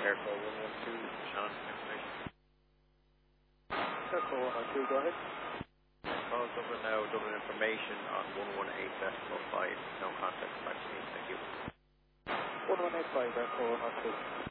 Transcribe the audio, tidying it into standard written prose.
Airco 112, Sean, information. Airco 112, go ahead. Call Dublin now, Dublin information on 118 Festival 5. No contact back to me, thank you. 1185, Airco 112.